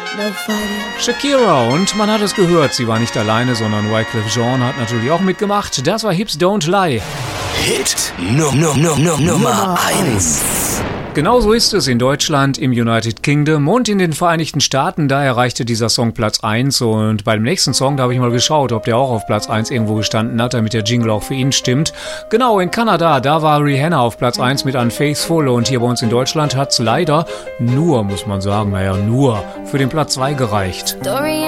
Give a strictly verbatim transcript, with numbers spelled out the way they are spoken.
No fighting. Shakira, und man hat es gehört, sie war nicht alleine, sondern Wyclef Jean hat natürlich auch mitgemacht. Das war Hips Don't Lie. Hit no, no, no, no, Nummer eins. Genau so ist es in Deutschland, im United Kingdom und in den Vereinigten Staaten. Da erreichte dieser Song Platz eins. Und bei dem nächsten Song, da habe ich mal geschaut, ob der auch auf Platz eins irgendwo gestanden hat, damit der Jingle auch für ihn stimmt. Genau, in Kanada, da war Rihanna auf Platz eins mit Unfaithful. Und hier bei uns in Deutschland hat es leider nur, muss man sagen, naja, nur für den Platz zwei gereicht. Story